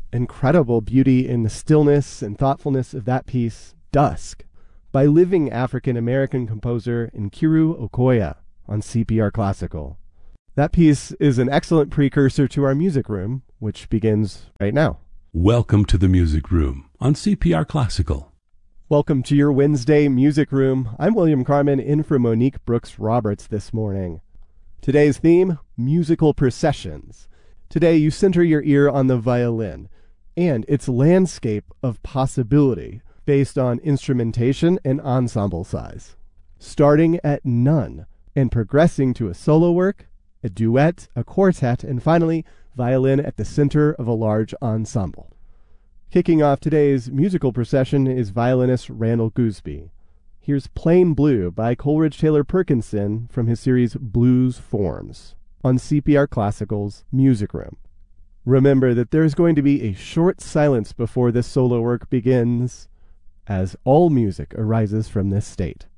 incredible beauty in the stillness and thoughtfulness of that piece, Dusk, by living African-American composer Nkiru Okoye on CPR Classical. That piece is an excellent precursor to our music room, which begins right now. Welcome to the Music Room on CPR Classical. Welcome to your Wednesday Music Room. I'm William Carmen, in for Monique Brooks-Roberts this morning. Today's theme, musical processions. Today you center your ear on the violin and its landscape of possibility based on instrumentation and ensemble size. Starting at none and progressing to a solo work, a duet, a quartet, and finally, violin at the center of a large ensemble. Kicking off today's musical procession is violinist Randall Gooseby. Here's Plain Blue by Coleridge Taylor Perkinson from his series Blues Forms on CPR Classical's Music Room. Remember that there's going to be a short silence before this solo work begins, as all music arises from this state.